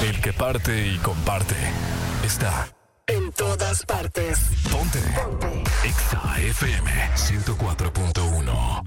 El que parte y comparte está en todas partes. Ponte. Exa FM 104.1.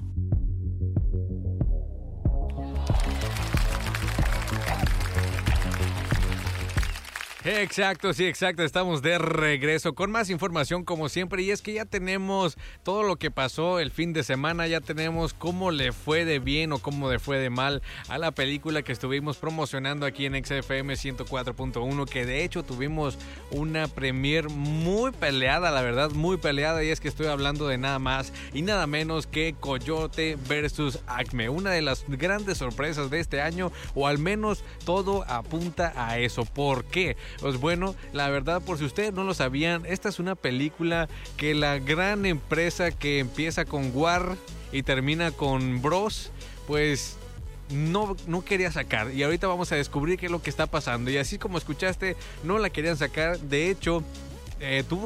Exacto, sí, exacto. Estamos de regreso con más información como siempre. Y es que ya tenemos todo lo que pasó el fin de semana. Ya tenemos cómo le fue de bien o cómo le fue de mal a la película que estuvimos promocionando aquí en XFM 104.1. Que de hecho tuvimos una premier muy peleada, la verdad, muy peleada. Y es que estoy hablando de nada más y nada menos que Coyote vs. Acme. Una de las grandes sorpresas de este año, o al menos todo apunta a eso. ¿Por qué? Pues bueno, la verdad, por si ustedes no lo sabían, esta es una película que la gran empresa que empieza con War y termina con Bros, pues no quería sacar. Y ahorita vamos a descubrir qué es lo que está pasando. Y así como escuchaste, no la querían sacar. De hecho, tuvo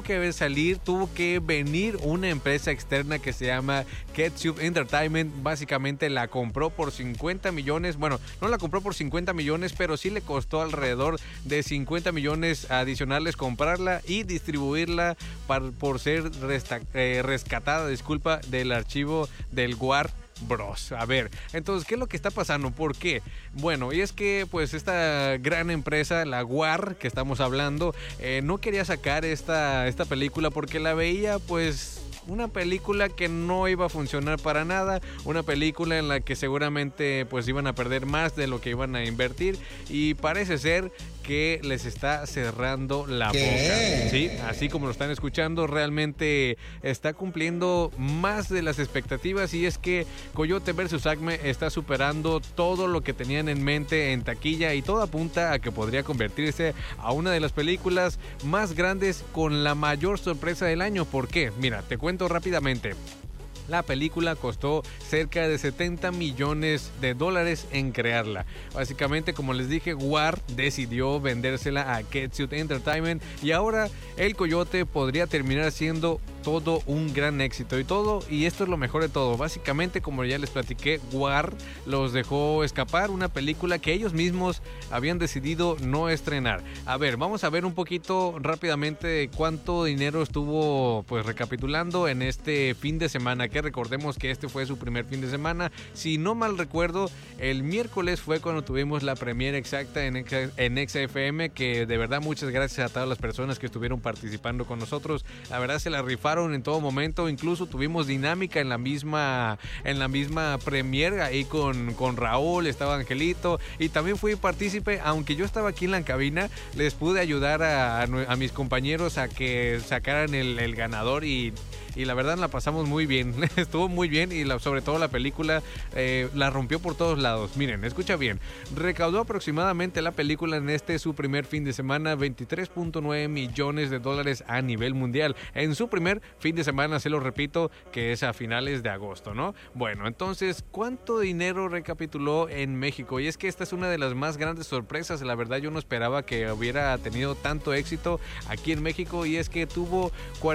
que venir una empresa externa que se llama Ketchup Entertainment. Básicamente la compró por 50 millones. Bueno, no la compró por 50 millones, pero sí le costó alrededor de 50 millones adicionales comprarla y distribuirla por ser rescatada, del archivo del War Bros. A ver, entonces, ¿qué es lo que está pasando? ¿Por qué? Bueno, y es que pues esta gran empresa, la War, que estamos hablando, no quería sacar esta película porque la veía pues una película que no iba a funcionar para nada, una película en la que seguramente pues iban a perder más de lo que iban a invertir, y parece ser que les está cerrando la boca. Sí, así como lo están escuchando, realmente está cumpliendo más de las expectativas, y es que Coyote vs. Acme está superando todo lo que tenían en mente en taquilla, y todo apunta a que podría convertirse a una de las películas más grandes con la mayor sorpresa del año. ¿Por qué? Mira, te cuento rápidamente. La película costó cerca de $70 millones en crearla. Básicamente, como les dije, War decidió vendérsela a Ketchup Entertainment, y ahora el Coyote podría terminar siendo todo un gran éxito. Y esto es lo mejor de todo. Básicamente, como ya les platiqué, War los dejó escapar una película que ellos mismos habían decidido no estrenar. A ver, vamos a ver un poquito rápidamente cuánto dinero estuvo pues recapitulando en este fin de semana, que recordemos que este fue su primer fin de semana. Si no mal recuerdo, el miércoles fue cuando tuvimos la premiere exacta en XFM, que de verdad muchas gracias a todas las personas que estuvieron participando con nosotros. La verdad se la rifaron en todo momento. Incluso tuvimos dinámica en la misma premiere ahí con Raúl, estaba Angelito, y también fui partícipe. Aunque yo estaba aquí en la cabina, les pude ayudar a mis compañeros a que sacaran el ganador, y la verdad la pasamos muy bien. Estuvo muy bien, y sobre todo la película la rompió por todos lados. Miren, escucha bien, recaudó aproximadamente la película en su primer fin de semana $23.9 millones a nivel mundial. En su primer fin de semana, se lo repito, que es a finales de agosto, ¿no? Bueno, entonces, ¿cuánto dinero recapituló en México? Y es que esta es una de las más grandes sorpresas. La verdad, yo no esperaba que hubiera tenido tanto éxito aquí en México, y es que tuvo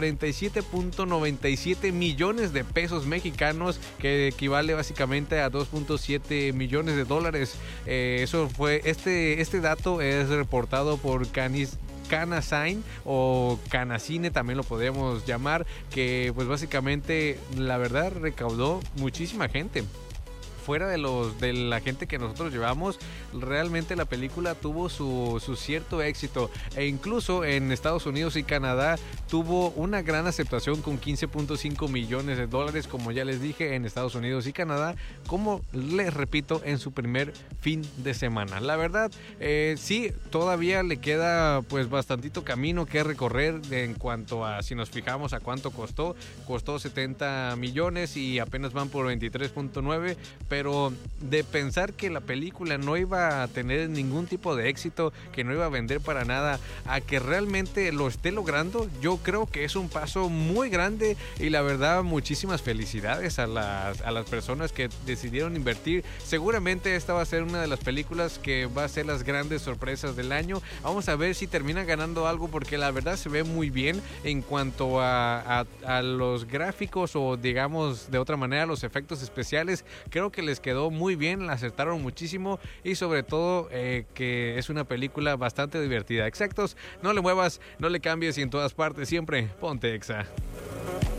47.97 millones de pesos mexicanos, que equivale básicamente a $2.7 millones. Eso fue, este dato es reportado por Canacine o Canacine, también lo podemos llamar, que pues básicamente la verdad recaudó muchísima gente. Fuera de la gente que nosotros llevamos, realmente la película tuvo su cierto éxito, e incluso en Estados Unidos y Canadá tuvo una gran aceptación con $15.5 millones, como ya les dije, en Estados Unidos y Canadá, como les repito, en su primer fin de semana. La verdad, sí, todavía le queda pues bastantito camino que recorrer en cuanto a, si nos fijamos a cuánto costó 70 millones y apenas van por 23.9, pero de pensar que la película no iba a tener ningún tipo de éxito, que no iba a vender para nada, a que realmente lo esté logrando, yo creo que es un paso muy grande, y la verdad muchísimas felicidades a las personas que decidieron invertir. Seguramente esta va a ser una de las películas que va a ser las grandes sorpresas del año. Vamos a ver si termina ganando algo, porque la verdad se ve muy bien en cuanto a los gráficos, o digamos de otra manera los efectos especiales. Creo que que les quedó muy bien, la acertaron muchísimo y sobre todo que es una película bastante divertida. Exactos, no le muevas, no le cambies y en todas partes siempre ponte Exa.